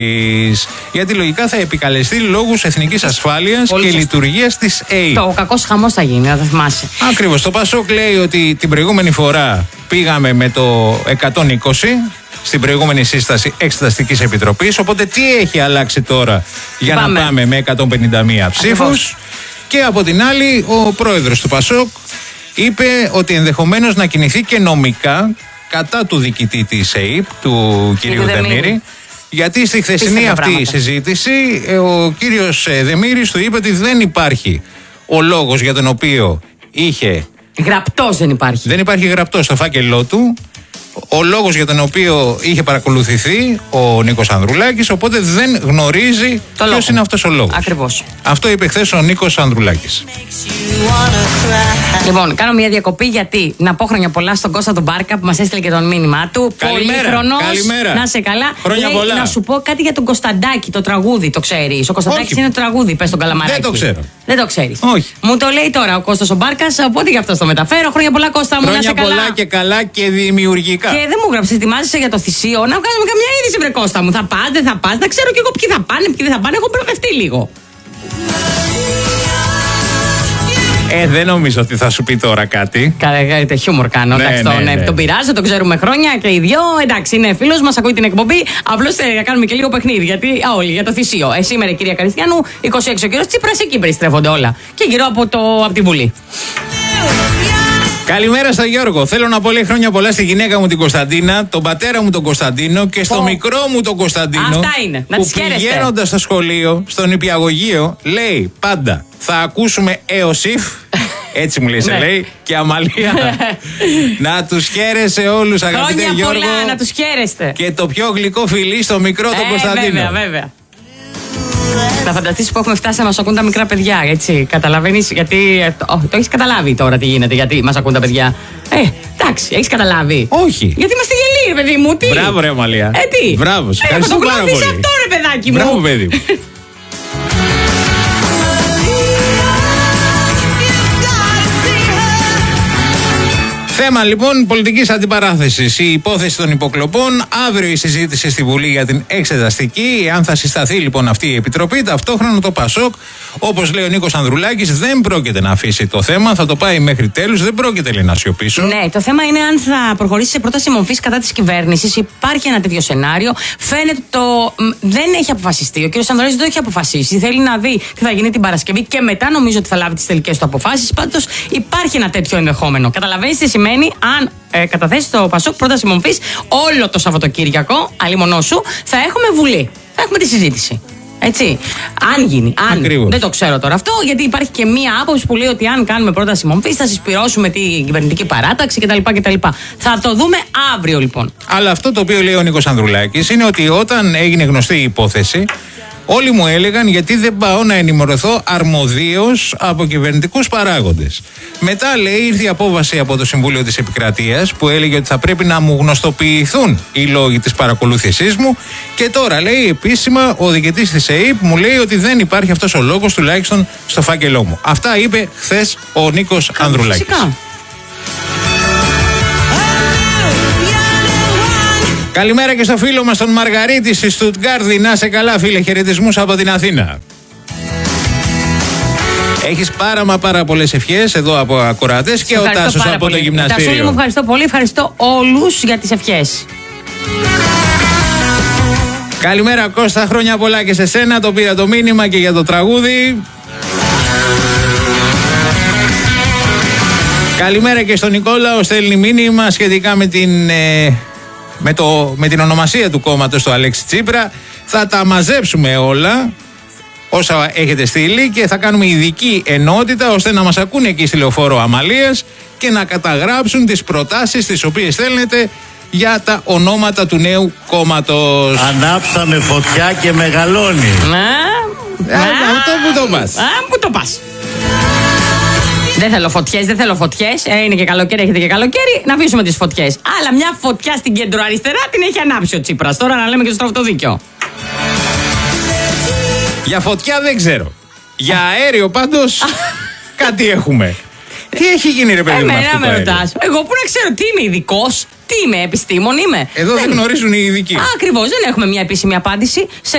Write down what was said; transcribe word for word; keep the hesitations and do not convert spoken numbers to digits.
Γιατί λογικά θα επικαλεστεί λόγους εθνικής ασφάλειας και λειτουργίας της ΕΕΠ. Το κακός χαμός θα γίνει, να το θυμάσαι. Ακριβώς. Το Πασόκ λέει ότι την προηγούμενη φορά πήγαμε με το εκατόν είκοσι στην προηγούμενη σύσταση Εξεταστικής Επιτροπής. Οπότε τι έχει αλλάξει τώρα για πάμε. να πάμε με εκατόν πενήντα μία ψήφους. Και από την άλλη, ο πρόεδρος του Πασόκ είπε ότι ενδεχομένως να κινηθεί και νομικά κατά του διοικητή της ΕΕΠ, του κυρίου Δεμήρη. Γιατί στη χθεσινή αυτή πράγματα. συζήτηση ο κύριος Δεμήρης του είπε ότι δεν υπάρχει ο λόγος για τον οποίο είχε... Γραπτός δεν υπάρχει. Δεν υπάρχει γραπτός στο φάκελό του. Ο λόγος για τον οποίο είχε παρακολουθηθεί ο Νίκος Ανδρουλάκης, οπότε δεν γνωρίζει ποιος είναι αυτός ο λόγος. Ακριβώς. Αυτό είπε χθες ο Νίκος Ανδρουλάκης. Λοιπόν, κάνω μια διακοπή γιατί να πω χρόνια πολλά στον Κώστα τον Μπάρκα που μας έστειλε και τον μήνυμά του. Πολύχρονος. Καλημέρα. Να σε καλά. Χρόνια Λέει, πολλά. Να σου πω κάτι για τον Κωνσταντάκη, το τραγούδι, το ξέρεις. Ο Κωνσταντάκης είναι το τραγούδι, πες τον Καλαμαράκη. Δεν το ξέρω. Δεν το ξέρεις. Όχι. Μου το λέει τώρα ο Κώστας ο Μπάρκας, οπότε γι' αυτό το μεταφέρω. Χρόνια πολλά, Κώστα μου, χρόνια να σε καλά. πολλά και καλά και δημιουργικά. Και δεν μου γράψε, ετοιμάζεσαι για το θυσίο. Να βγάλουμε καμιά είδηση, βρε Κώστα μου. Θα πας, δεν θα πας. Να ξέρω κι εγώ ποιοι θα πάνε, ποιοι δεν θα πάνε. Έχω μπερδευτεί λίγο. Ε, δεν νομίζω ότι θα σου πει τώρα κάτι. Κάνετε χιούμορ κάνω. Ναι, εντάξει, ναι, τον, ναι. τον πειράζω, τον ξέρουμε χρόνια και οι δυο. Εντάξει, είναι φίλος μας, ακούει την εκπομπή. Απλώς θα κάνουμε και λίγο παιχνίδι. Γιατί α, όλοι για το θυσίο. Ε, σήμερα, κυρία Καριστιανού, είκοσι έξι ο κύριος Τσίπρας, εκεί περιστρέφονται όλα. Και γύρω από, το, από τη Βουλή. Καλημέρα στο Γιώργο. Θέλω να πω λέει χρόνια πολλά στη γυναίκα μου την Κωνσταντίνα, τον πατέρα μου τον Κωνσταντίνο και στο Πω. μικρό μου τον Κωνσταντίνο. Αυτά είναι. Να που τις χαίρεστε. πηγαίνοντας στο σχολείο, στον νηπιαγωγείο, λέει πάντα θα ακούσουμε ΕΟΣΥΦ. Έτσι μου λέει, σε λέει. Και Αμαλία. Να τους χαίρεσαι όλους, αγαπητέ Χρόνια Γιώργο. πολλά, να τους χαίρεστε. Και το πιο γλυκό φιλί στο μικρό τον ε, Κωνσταντίνο. Βέβαια, βέβαια. Να φανταστείς που έχουμε φτάσει να μας ακούν τα μικρά παιδιά, έτσι. Καταλαβαίνεις, γιατί. Oh, το έχεις καταλάβει τώρα τι γίνεται, γιατί μας ακούν τα παιδιά. Ε, εντάξει, έχεις καταλάβει. Όχι. Γιατί είμαστε γελοί, ρε παιδί μου, τι. Μπράβο, ρε Αμαλία. Ε, τι. Μπράβο, σε ε, ευχαριστώ πάρα πολύ. αυτό, ρε παιδάκι μου. Μπράβο, παιδί μου. Θέμα λοιπόν πολιτικής αντιπαράθεσης. Η υπόθεση των υποκλοπών. Αύριο η συζήτηση στη Βουλή για την εξεταστική. Αν θα συσταθεί λοιπόν αυτή η επιτροπή, ταυτόχρονα το Πασόκ, όπως λέει ο Νίκος Ανδρουλάκης, δεν πρόκειται να αφήσει το θέμα. Θα το πάει μέχρι τέλους. Δεν πρόκειται λέει, να σιωπήσω. Ναι, το θέμα είναι αν θα προχωρήσει σε πρόταση μορφής κατά της κυβέρνησης. Υπάρχει ένα τέτοιο σενάριο. Φαίνεται το. Μ, δεν έχει αποφασιστεί. Ο κ. Ανδρουλάκης δεν το έχει αποφασίσει. Θέλει να δει τι θα γίνει την Παρασκευή και μετά νομίζω ότι θα λάβει τις τελικές του αποφάσεις. Πάντως υπάρχει ένα τέτοιο ενδεχόμενο. Καταλαβαίνεις τι σημαίνει αν ε, καταθέσει το Πασόκ πρόταση μορφής όλο το Σαββατοκύριακο, αλλήμονό σου, θα έχουμε Βουλή. Θα έχουμε τη συζήτηση. Έτσι. Αν γίνει. Αν. Ακριβώς. Δεν το ξέρω τώρα αυτό, γιατί υπάρχει και μία άποψη που λέει ότι αν κάνουμε πρόταση μορφής θα συσπυρώσουμε την κυβερνητική παράταξη κτλ. κτλ. Θα το δούμε αύριο λοιπόν. Αλλά αυτό το οποίο λέει ο Νίκος Ανδρουλάκης είναι ότι όταν έγινε γνωστή η υπόθεση, όλοι μου έλεγαν γιατί δεν πάω να ενημερωθώ αρμοδίως από κυβερνητικούς παράγοντες. Μετά λέει ήρθε η απόβαση από το Συμβούλιο της Επικρατείας που έλεγε ότι θα πρέπει να μου γνωστοποιηθούν οι λόγοι της παρακολούθησής μου και τώρα λέει επίσημα ο διοικητής της ΕΕΠ μου λέει ότι δεν υπάρχει αυτός ο λόγος τουλάχιστον στο φάκελό μου. Αυτά είπε χθες ο Νίκος Ανδρουλάκης. Φυσικά. Καλημέρα και στο φίλο μας τον Μαργαρίτη στη Στουτγκάρδη. Να σε καλά φίλε, χαιρετισμούς από την Αθήνα. Έχεις πάρα μα πάρα πολλές ευχές εδώ από ακροατές και ο Τάσος από πολύ. το γυμναστήριο. Τάσο, μου ευχαριστώ πολύ, ευχαριστώ όλους για τις ευχές. Καλημέρα Κώστα, χρόνια πολλά και σε σένα, το πήρα το μήνυμα και για το τραγούδι. Καλημέρα και στον Νικόλαο, στέλνει μήνυμα σχετικά με την... Ε, Με, το, με την ονομασία του κόμματος του Αλέξη Τσίπρα. Θα τα μαζέψουμε όλα όσα έχετε στείλει και θα κάνουμε ειδική ενότητα ώστε να μας ακούνε εκεί στη Λεωφόρο Αμαλίας και να καταγράψουν τις προτάσεις τις οποίες στέλνετε για τα ονόματα του νέου κόμματος. Ανάψαμε φωτιά και μεγαλώνει. Α, αυτό που το πας. Α, που το πας. Δεν θέλω φωτιές, δεν θέλω φωτιές. Ε, είναι και καλοκαίρι, έχετε και καλοκαίρι. Να αφήσουμε τις φωτιές. Αλλά μια φωτιά στην κέντρο-αριστερά την έχει ανάψει ο Τσίπρας. Τώρα να λέμε και στο στρατοδίκιο. Για φωτιά δεν ξέρω. Για αέριο πάντως κάτι έχουμε. Τι έχει γίνει ρε παιδί μου? Εμένα με ρωτάς. Εγώ που να ξέρω τι είμαι ειδικός, τι Τι είμαι, επιστήμον είμαι. Εδώ δεν, δεν γνωρίζουν οι ειδικοί. Ακριβώς, δεν έχουμε μια επίσημη απάντηση. Σε